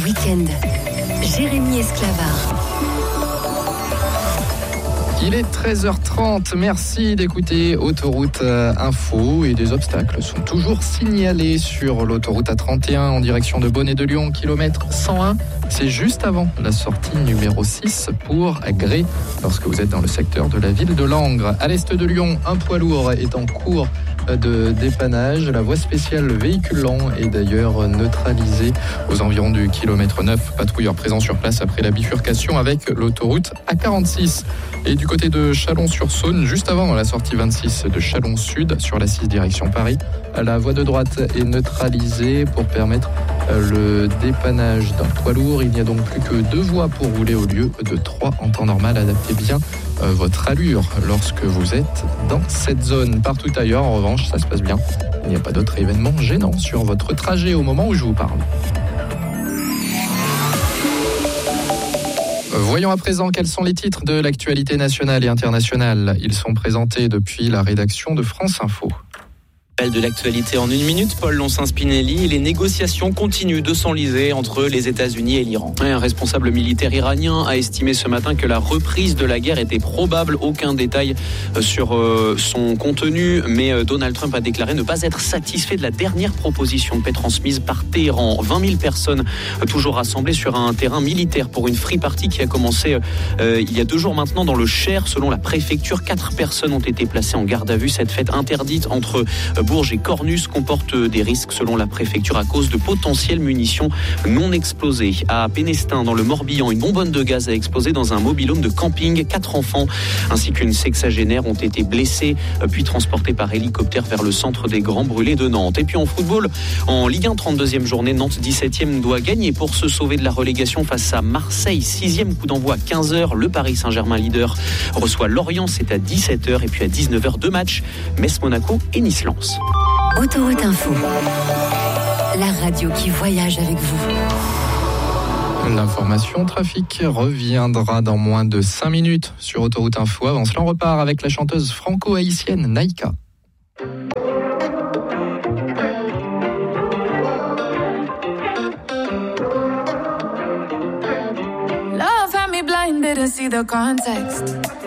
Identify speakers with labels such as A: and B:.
A: Week-end. Jérémy Esclavard.
B: Il est 13h30, merci d'écouter Autoroute Info et des obstacles sont toujours signalés sur l'autoroute A31 en direction de Bonnet de Lyon, kilomètre 101. C'est juste avant la sortie numéro 6 pour Grès, lorsque vous êtes dans le secteur de la ville de Langres. À l'est de Lyon, un poids lourd est en cours de dépannage. La voie spéciale véhicule lent est d'ailleurs neutralisée aux environs du kilomètre 9. Patrouilleurs présents sur place après la bifurcation avec l'autoroute A46. Et du côté de Chalon-sur-Saône, juste avant la sortie 26 de Chalon-Sud sur la 6 direction Paris, la voie de droite est neutralisée pour permettre le dépannage d'un poids lourd. Il n'y a donc plus que 2 voies pour rouler au lieu de 3 en temps normal. Adaptez bien votre allure lorsque vous êtes dans cette zone. Partout ailleurs, en revanche, ça se passe bien. Il n'y a pas d'autre événement gênant sur votre trajet au moment où je vous parle. Voyons à présent quels sont les titres de l'actualité nationale et internationale. Ils sont présentés depuis la rédaction de France Info.
C: De l'actualité en 1 minute, Paul Loncin-Spinelli. Les négociations continuent de s'enliser entre les États-Unis et l'Iran. Un responsable militaire iranien a estimé ce matin que la reprise de la guerre était probable. Aucun détail sur son contenu, mais Donald Trump a déclaré ne pas être satisfait de la dernière proposition de paix transmise par Téhéran. 20 000 personnes toujours rassemblées sur un terrain militaire pour une free party qui a commencé il y a 2 jours maintenant dans le Cher. Selon la préfecture, 4 personnes ont été placées en garde à vue. Cette fête interdite entre Bourges et Cornus comporte des risques selon la préfecture à cause de potentielles munitions non explosées. À Pénestin, dans le Morbihan, une bonbonne de gaz a explosé dans un mobil-home de camping. 4 enfants ainsi qu'une sexagénaire ont été blessés puis transportés par hélicoptère vers le centre des Grands Brûlés de Nantes. Et puis en football, en Ligue 1, 32e journée, Nantes 17e doit gagner pour se sauver de la relégation face à Marseille. 6e coup d'envoi à 15h. Le Paris Saint-Germain leader reçoit Lorient, c'est à 17h. Et puis à 19h, 2 matchs, Metz-Monaco et Nice-Lens.
A: Autoroute Info, la radio qui voyage avec vous.
B: L'information trafic reviendra dans moins de 5 minutes sur Autoroute Info. Avant cela, on repart avec la chanteuse franco-haïtienne Naïka.
D: Love had me blind, didn't see the context.